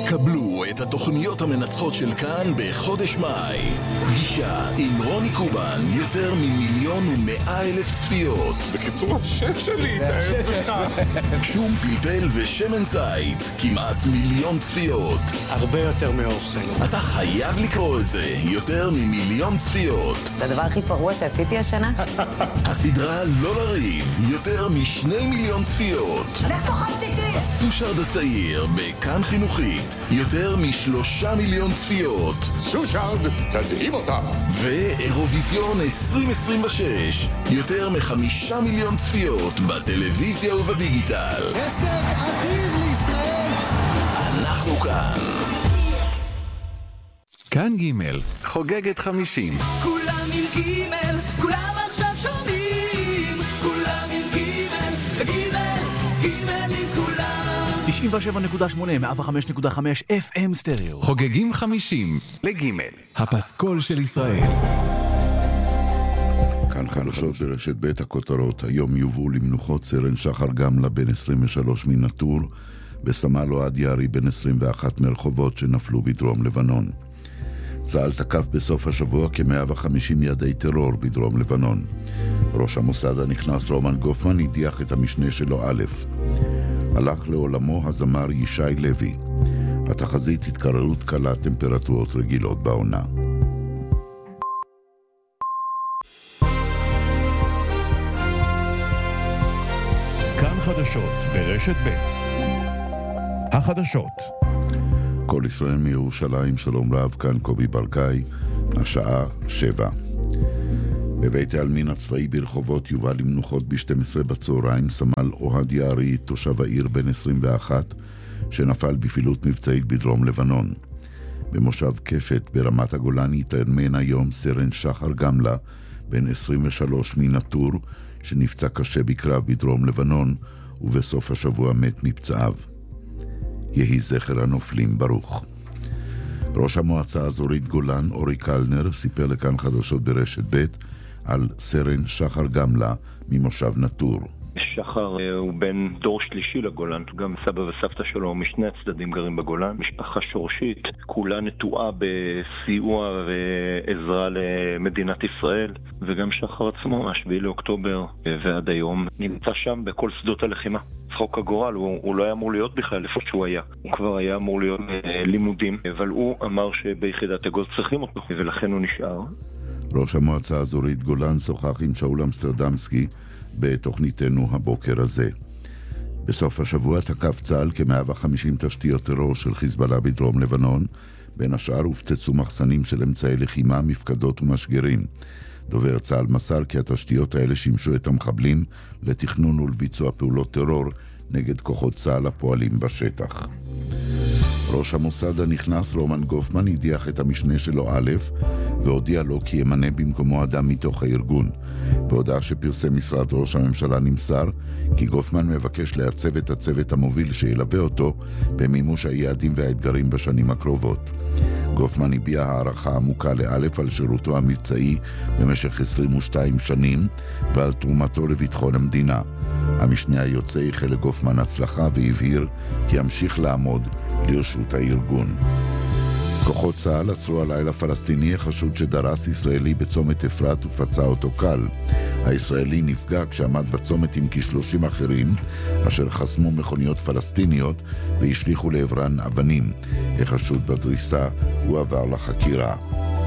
קבלו את התוכניות המנצחות של כאן בחודש מאי. פגישה עם רוני קובן, יותר מ1,100,000 צפיות. בקיצור, השם שלי, תאהב לך. שום פלפל ושמן זית, כמעט 1,000,000 צפיות. הרבה יותר מאוכל. אתה חייב לקרוא את זה, יותר מ1,000,000 צפיות. זה הדבר הכי פרוע שעשיתי השנה? הסדרה לא לריב, יותר מ2,000,000 צפיות. לך תאכלת איתי! סושארד הצעיר, בכאן חינוכית, יותר מ3,000,000 צפיות. סושארד, תדהים אותה. ואירוויזיון 2026, יותר מ5,000,000 צפיות בטלוויזיה ובדיגיטל. הישג אדיר לישראל! אנחנו כאן. כאן ג' חוגגת 50. כולם עם ג', כולם עכשיו שומעים. כולם עם ג' וג', ג' עם כולם. 97.8, 105.5 FM סטריאו. חוגגים 50 לג' הפסקול של ישראל. כאן חדשות ברשת בית הכותרות. היום יובאו למנוחות סרן שחר גמלה בן 23 מנטור וסמל אוהד יערי בן 21 מרחובות שנפלו בדרום לבנון. צה"ל תקף בסוף השבוע כ150 יעדי טרור בדרום לבנון. ראש המוסד הנכנס רומן גופמן הדיח את המשנה שלו א'. הלך לעולמו הזמר ישי לוי. התחזית התקררות קלה, טמפרטורות רגילות בעונה. כאן חדשות ברשת ב' החדשות. כל ישראל מירושלים, שלום רב, כאן קובי ברקאי, השעה 7. בבית העלמין הצבאי ברחובות יובא למנוחות ב12 בצהריים סמל אוהד יערי, תושב העיר בן 21, שנפל בפעילות מבצעית בדרום לבנון. במושב קשת ברמת הגולן יתאמן היום סרן שחר גמלה, בן 23 מנטור, שנפצע קשה בקרב בדרום לבנון, ובסוף השבוע מת מפצעיו. יהי זכר הנופלים ברוך. ראש המועצה האזורית גולן, אורי קלנר, סיפר לכאן חדשות ברשת ב' על סרן שחר גמלה ממושב נטור. שחר הוא בן דור שלישי לגולן, גם סבא וסבתא שלו משני הצדדים גרים בגולן. משפחה שורשית, כולה נטועה בסיוע ועזרה למדינת ישראל, וגם שחר עצמו, 7 לאוקטובר ועד היום, נמצא שם בכל שדות הלחימה. צחוק הגורל, הוא לא היה אמור להיות בכלל איפה שהוא היה. הוא כבר היה אמור להיות לימודים, אבל הוא אמר שביחידת אגוז צריכים אותו, ולכן הוא נשאר. ראש המועצה האזורית גולן שוחח עם שאול אמסטרדמסקי בתוכניתנו הבוקר הזה. בסוף השבוע תקף צה"ל כ150 תשתיות טרור של חיזבאללה בדרום לבנון, בין השאר הופצצו מחסנים של אמצעי לחימה, מפקדות ומשגרים. דובר צה"ל מסר כי התשתיות האלה שימשו את המחבלים לתכנון ולביצוע פעולות טרור נגד כוחות צה"ל הפועלים בשטח. ראש המוסד הנכנס רומן גופמן הדיח את המשנה שלו א' והודיע לו כי ימנה במקומו אדם מתוך הארגון. בהודעה שפרסם משרד ראש הממשלה נמסר כי גופמן מבקש לעצב את הצוות המוביל שילווה אותו במימוש היעדים והאתגרים בשנים הקרובות. גופמן הביע הערכה עמוקה לאלף על שירותו המבצעי במשך 22 שנים ועל תרומתו לביטחון המדינה. המשנה היוצא איחל לגופמן הצלחה והבהיר כי ימשיך לעמוד לרשות הארגון. כוחות צה"ל עצרו הלילה פלסטיני חשוד שדרס ישראלי בצומת אפרת ופצע אותו קל. הישראלי נפגע כשעמד בצומת עם כ30 אחרים אשר חסמו מכוניות פלסטיניות והשליחו לעברן אבנים. החשוד בדריסה הוא עבר לחקירה.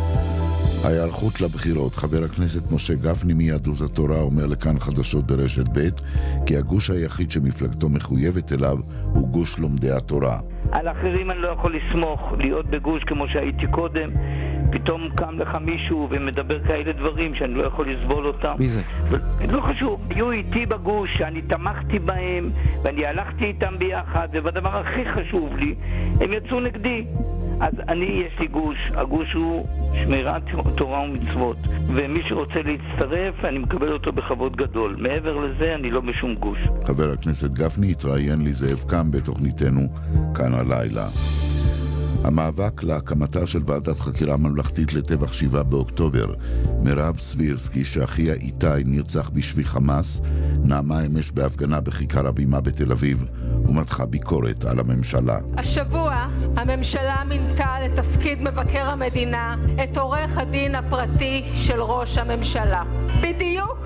ההיערכות לבחירות. חבר הכנסת משה גפני מיהדות התורה אומר לכאן חדשות ברשת ב' כי הגוש היחיד שמפלגתו מחויבת אליו הוא גוש לומדי התורה. על אחרים אני לא יכול לסמוך, להיות בגוש כמו שהייתי קודם. פתאום קם לך מישהו ומדבר כאלה דברים שאני לא יכול לסבול אותם. מי זה? לא חשוב, היו איתי בגוש, שאני תמכתי בהם ואני הלכתי איתם ביחד, ובדבר הכי חשוב לי, הם יצאו נגדי. אז יש לי גוש, הגוש הוא שמירת תורה ומצוות, ומי שרוצה להצטרף אני מקבל אותו בכבוד גדול. מעבר לזה אני לא בשום גוש. חבר הכנסת גפני התראיין לזאב קם בתוכניתנו כאן הלילה. המאבק להקמתה של ועדת חקירה ממלכתית לטבח 7 באוקטובר. מירב סבירסקי, שאחיה איתי נרצח בשבי חמאס, נעמה אמש בהפגנה בכיכר הבימה בתל אביב, ומתחה ביקורת על הממשלה. השבוע הממשלה מינתה לתפקיד מבקר המדינה את עורך הדין הפרטי של ראש הממשלה. בדיוק